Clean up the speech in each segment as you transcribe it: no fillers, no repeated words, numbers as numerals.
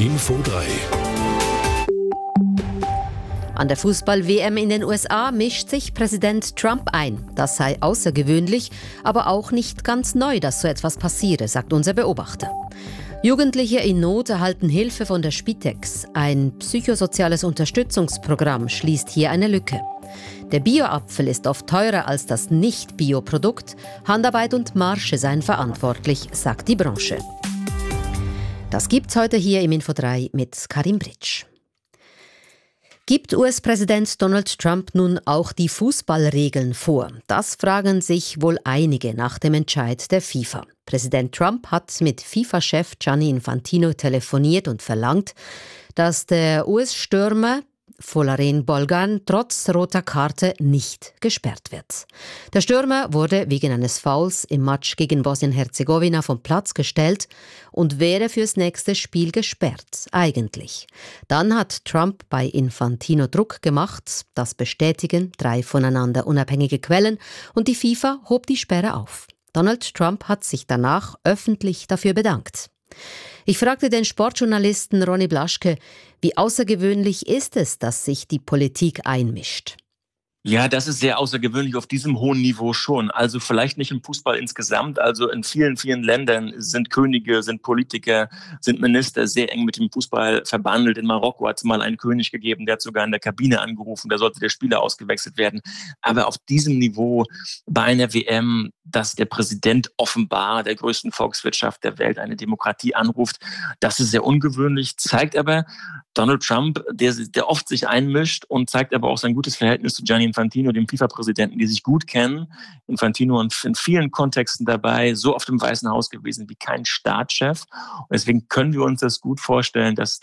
Info 3. An der Fußball-WM in den USA mischt sich Präsident Trump ein. Das sei außergewöhnlich, aber auch nicht ganz neu, dass so etwas passiere, sagt unser Beobachter. Jugendliche in Not erhalten Hilfe von der Spitex. Ein psychosoziales Unterstützungsprogramm schließt hier eine Lücke. Der Bio-Apfel ist oft teurer als das Nicht-Bio-Produkt. Handarbeit und Marge seien verantwortlich, sagt die Branche. Das gibt's heute hier im Info 3 mit Karim Britsch. Gibt US-Präsident Donald Trump nun auch die Fußballregeln vor? Das fragen sich wohl einige nach dem Entscheid der FIFA. Präsident Trump hat mit FIFA-Chef Gianni Infantino telefoniert und verlangt, dass der US-Stürmer Folarin Balogun trotz roter Karte nicht gesperrt wird. Der Stürmer wurde wegen eines Fouls im Match gegen Bosnien-Herzegowina vom Platz gestellt und wäre fürs nächste Spiel gesperrt, eigentlich. Dann hat Trump bei Infantino Druck gemacht, das bestätigen 3 voneinander unabhängige Quellen, und die FIFA hob die Sperre auf. Donald Trump hat sich danach öffentlich dafür bedankt. Ich fragte den Sportjournalisten Ronny Blaschke, wie außergewöhnlich ist es, dass sich die Politik einmischt? Ja, das ist sehr außergewöhnlich auf diesem hohen Niveau schon. Also vielleicht nicht im Fußball insgesamt. Also in vielen, vielen Ländern sind Könige, sind Politiker, sind Minister sehr eng mit dem Fußball verbandelt. In Marokko hat es mal einen König gegeben, der hat sogar in der Kabine angerufen, da sollte der Spieler ausgewechselt werden. Aber auf diesem Niveau bei einer WM, dass der Präsident offenbar der größten Volkswirtschaft der Welt eine Demokratie anruft, das ist sehr ungewöhnlich, zeigt aber Donald Trump, der oft sich einmischt und zeigt aber auch sein gutes Verhältnis zu Gianni Infantino, dem FIFA-Präsidenten, die sich gut kennen. Infantino in vielen Kontexten dabei, so oft im Weißen Haus gewesen wie kein Staatschef. Und deswegen können wir uns das gut vorstellen, dass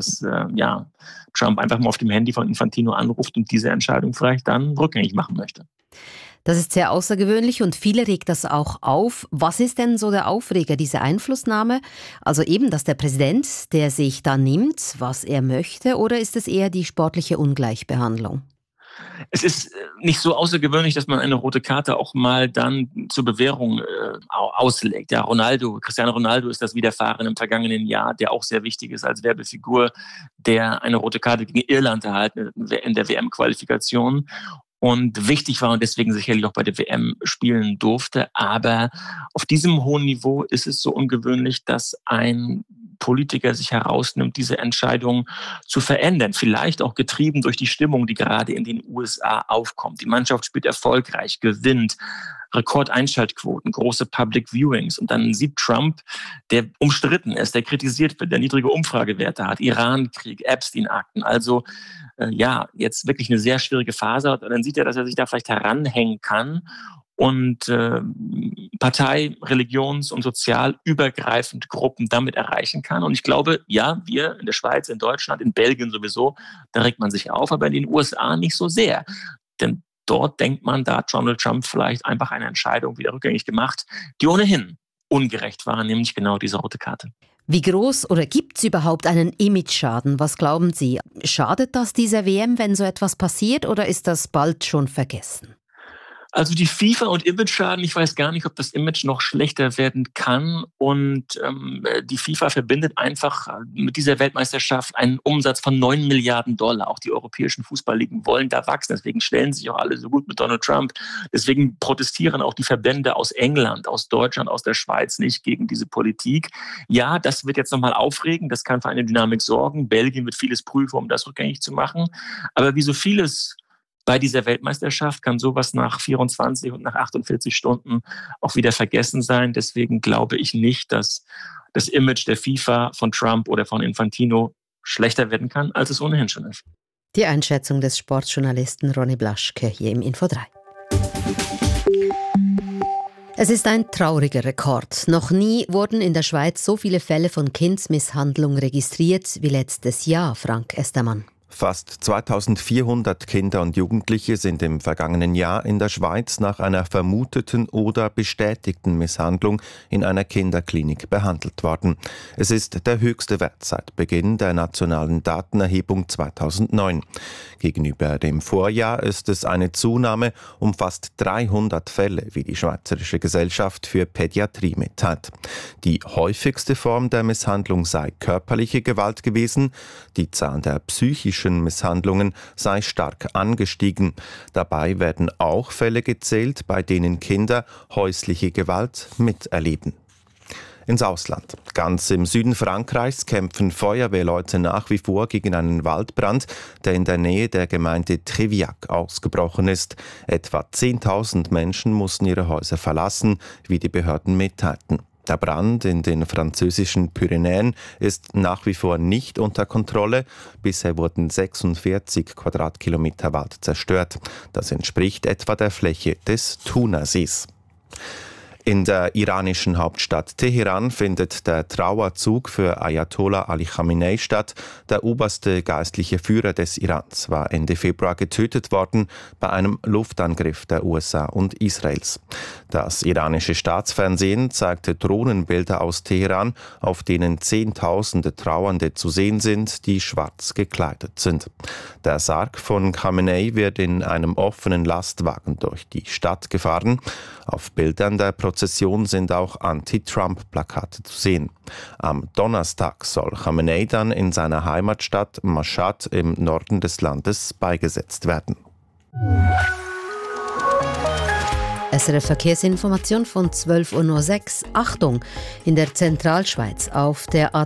Trump einfach mal auf dem Handy von Infantino anruft und diese Entscheidung vielleicht dann rückgängig machen möchte. Das ist sehr außergewöhnlich und viele regt das auch auf. Was ist denn so der Aufreger, diese Einflussnahme? Also eben, dass der Präsident, der sich da nimmt, was er möchte, oder ist es eher die sportliche Ungleichbehandlung? Es ist nicht so außergewöhnlich, dass man eine rote Karte auch mal dann zur Bewährung auslegt. Ja, Cristiano Ronaldo ist das widerfahren im vergangenen Jahr, der auch sehr wichtig ist als Werbefigur, der eine rote Karte gegen Irland erhalten in der WM-Qualifikation. Und wichtig war und deswegen sicherlich auch bei der WM spielen durfte. Aber auf diesem hohen Niveau ist es so ungewöhnlich, dass ein Politiker sich herausnimmt, diese Entscheidung zu verändern. Vielleicht auch getrieben durch die Stimmung, die gerade in den USA aufkommt. Die Mannschaft spielt erfolgreich, gewinnt, Rekordeinschaltquoten, große Public Viewings. Und dann sieht Trump, der umstritten ist, der kritisiert wird, der niedrige Umfragewerte hat, Iran-Krieg, Epstein-Akten. Also jetzt wirklich eine sehr schwierige Phase hat. Und dann sieht er, dass er sich da vielleicht heranhängen kann und Partei-, religions- und sozial übergreifend Gruppen damit erreichen kann. Und ich glaube, ja, wir in der Schweiz, in Deutschland, in Belgien sowieso, da regt man sich auf, aber in den USA nicht so sehr. Denn dort denkt man, da hat Donald Trump vielleicht einfach eine Entscheidung wieder rückgängig gemacht, die ohnehin ungerecht war, nämlich genau diese rote Karte. Wie groß oder gibt es überhaupt einen Image-Schaden? Was glauben Sie? Schadet das dieser WM, wenn so etwas passiert, oder ist das bald schon vergessen? Also die FIFA und Image-Schaden, ich weiß gar nicht, ob das Image noch schlechter werden kann. Und die FIFA verbindet einfach mit dieser Weltmeisterschaft einen Umsatz von 9 Milliarden $. Auch die europäischen Fußballligen wollen da wachsen. Deswegen stellen sich auch alle so gut mit Donald Trump. Deswegen protestieren auch die Verbände aus England, aus Deutschland, aus der Schweiz nicht gegen diese Politik. Ja, das wird jetzt nochmal aufregen. Das kann für eine Dynamik sorgen. Belgien wird vieles prüfen, um das rückgängig zu machen. Aber wie so vieles bei dieser Weltmeisterschaft kann sowas nach 24 und nach 48 Stunden auch wieder vergessen sein. Deswegen glaube ich nicht, dass das Image der FIFA von Trump oder von Infantino schlechter werden kann, als es ohnehin schon ist. Die Einschätzung des Sportjournalisten Ronny Blaschke hier im Info 3. Es ist ein trauriger Rekord. Noch nie wurden in der Schweiz so viele Fälle von Kindsmisshandlung registriert wie letztes Jahr, Frank Estermann. Fast 2400 Kinder und Jugendliche sind im vergangenen Jahr in der Schweiz nach einer vermuteten oder bestätigten Misshandlung in einer Kinderklinik behandelt worden. Es ist der höchste Wert seit Beginn der nationalen Datenerhebung 2009. Gegenüber dem Vorjahr ist es eine Zunahme um fast 300 Fälle, wie die Schweizerische Gesellschaft für Pädiatrie mitteilt. Die häufigste Form der Misshandlung sei körperliche Gewalt gewesen. Die Zahl der psychischen Misshandlungen sei stark angestiegen. Dabei werden auch Fälle gezählt, bei denen Kinder häusliche Gewalt miterleben. Ins Ausland. Ganz im Süden Frankreichs kämpfen Feuerwehrleute nach wie vor gegen einen Waldbrand, der in der Nähe der Gemeinde Tréviac ausgebrochen ist. Etwa 10.000 Menschen mussten ihre Häuser verlassen, wie die Behörden mitteilten. Der Brand in den französischen Pyrenäen ist nach wie vor nicht unter Kontrolle. Bisher wurden 46 Quadratkilometer Wald zerstört. Das entspricht etwa der Fläche des Thunersees. In der iranischen Hauptstadt Teheran findet der Trauerzug für Ayatollah Ali Khamenei statt. Der oberste geistliche Führer des Irans war Ende Februar getötet worden bei einem Luftangriff der USA und Israels. Das iranische Staatsfernsehen zeigte Drohnenbilder aus Teheran, auf denen Zehntausende Trauernde zu sehen sind, die schwarz gekleidet sind. Der Sarg von Khamenei wird in einem offenen Lastwagen durch die Stadt gefahren. Auf Bildern der Prozession sind auch Anti-Trump-Plakate zu sehen. Am Donnerstag soll Khamenei dann in seiner Heimatstadt Mashhad im Norden des Landes beigesetzt werden. SRF Verkehrsinformation von 12.06 Uhr. Achtung, in der Zentralschweiz auf der